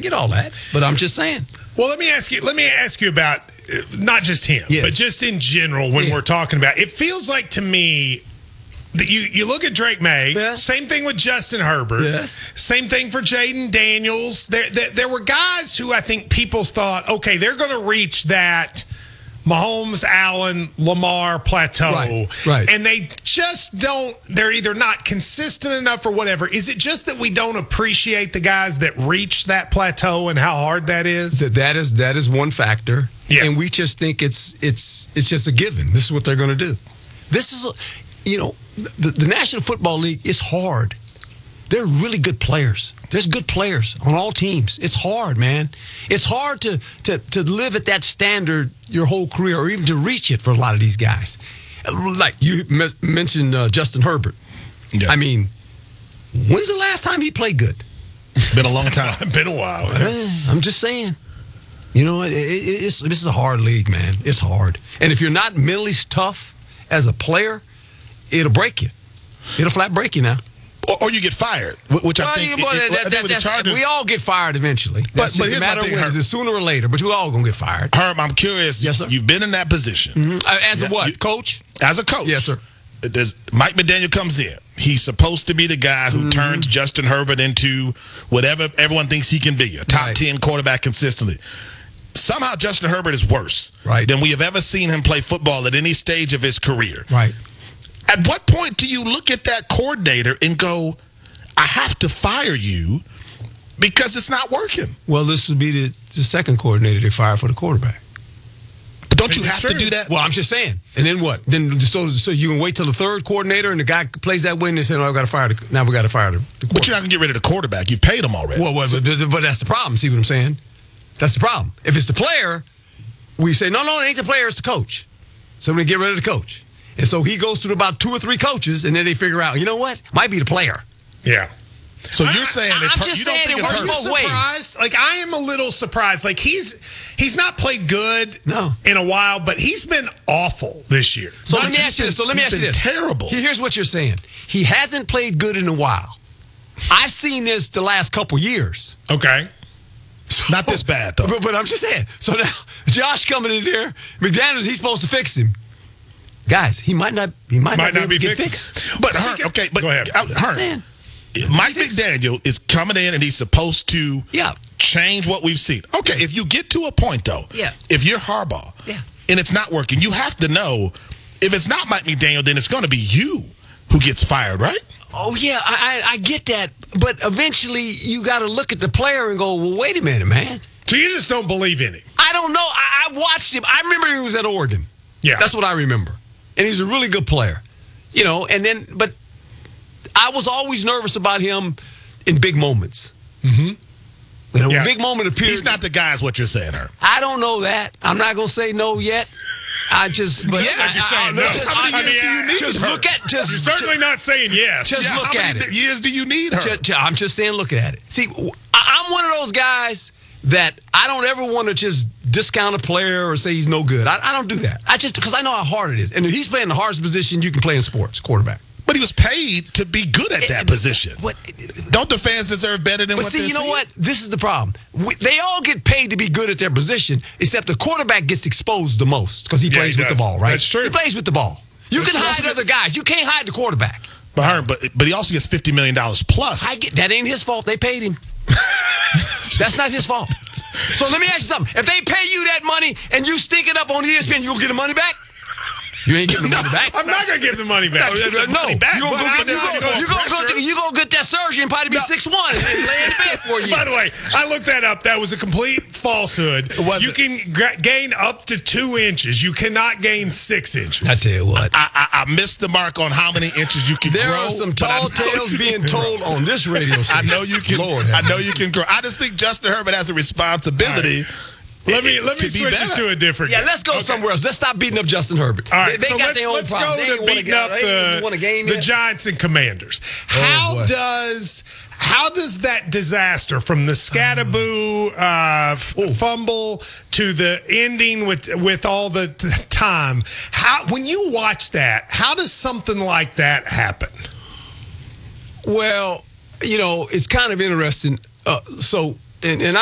get all that, but I'm just saying. Well, let me ask you about not just him, but just in general when we're talking about. It feels like to me that you look at Drake May. Same thing with Justin Herbert. Same thing for Jaden Daniels. There were guys who I think people thought, okay, they're going to reach that Mahomes, Allen, Lamar plateau. Right. And they just don't, they're either not consistent enough or whatever. Is it just that we don't appreciate the guys that reach that plateau and how hard that is? That is one factor. Yeah. And we just think it's just a given. This is what they're going to do. This is, the National Football League is hard. They're really good players. There's good players on all teams. It's hard, man. It's hard to live at that standard your whole career or even to reach it for a lot of these guys. Like you mentioned Justin Herbert. Yeah. I mean, when's the last time he played good? Been a long time. Been a while. I'm just saying. This is a hard league, man. It's hard. And if you're not mentally tough as a player, it'll break you. It'll flat break you now. Or you get fired, which I think with the Chargers. We all get fired eventually. But here's my thing, Herb. It's sooner or later, but we all going to get fired. Herb, I'm curious. Yes, sir. You've been in that position. As a what? Coach? As a coach. Yes, sir. Mike McDaniel comes in. He's supposed to be the guy who turns Justin Herbert into whatever everyone thinks he can be, a top 10 quarterback consistently. Somehow Justin Herbert is worse than we have ever seen him play football at any stage of his career. Right. At what point do you look at that coordinator and go, I have to fire you because it's not working? Well, this would be the second coordinator they fired for the quarterback. But don't you have to do that? Well, I'm just saying. And then what? Then so you can wait till the third coordinator and the guy plays that way and they say, no, we got to fire the quarterback. But you're not going to get rid of the quarterback. You've paid him already. Well, but that's the problem. See what I'm saying? That's the problem. If it's the player, we say, no, it ain't the player, it's the coach. So we get rid of the coach. And so he goes through about 2 or 3 coaches, and then they figure out, you know what? Might be the player. Yeah. So you're saying you don't think it works both ways. Like, I am a little surprised. Like, he's not played good in a while, but he's been awful this year. So let me ask you this. Terrible. Here's what you're saying. He hasn't played good in a while. I've seen this the last couple years. Okay. So, not this bad, though. But I'm just saying. So now, Josh coming in there, McDaniels, he's supposed to fix him. Guys, he might not be able to get fixed. But go ahead. Mike McDaniel is coming in and he's supposed to change what we've seen. Okay, if you get to a point though, if you're Harbaugh and it's not working, you have to know if it's not Mike McDaniel, then it's going to be you who gets fired, right? Oh yeah, I get that, but eventually you got to look at the player and go, well, wait a minute, man. So you just don't believe in him? I don't know. I watched him. I remember he was at Oregon. Yeah, that's what I remember. And he's a really good player, but I was always nervous about him in big moments. When a big moment appears. He's not the guy, is what you're saying, Herb. I don't know that. I'm not going to say no yet. I just, but how many years do you need? Just look at, you're certainly not saying yes. Just look at it. How many years do you need, Herb? I'm just saying, look at it. See, I'm one of those guys that I don't ever want to just discount a player or say he's no good. I don't do that. Because I know how hard it is. And if he's playing the hardest position you can play in sports, quarterback. But he was paid to be good at that position. Don't the fans deserve better than what they're seeing? But see, you know what? This is the problem. They all get paid to be good at their position, except the quarterback gets exposed the most because he plays with the ball, right? That's true. He plays with the ball. You can hide other guys. You can't hide the quarterback. But he also gets $50 million plus. I get that. Ain't his fault. They paid him. That's not his fault. So let me ask you something. If they pay you that money and you stink it up on ESPN, you'll get the money back? You ain't getting the money back. I'm not going to give the money back. You're going to get that surgery and probably be 6'1" and lay in bed for you. By the way, I looked that up. That was a complete falsehood. You can gain up to 2 inches. You cannot gain 6 inches. I tell you what. I missed the mark on how many inches you can grow. There are some tall tales being told on this radio station. I know you can. Lord, I know you can grow. I just think Justin Herbert has a responsibility. Let me switch this to a different game. Let's go somewhere else. Let's stop beating up Justin Herbert. All right, they so got their own let's problems. go to beating up the Giants and Commanders. How does that disaster from the Scatterboo fumble to the ending with all the time? When you watch that, how does something like that happen? Well, it's kind of interesting. And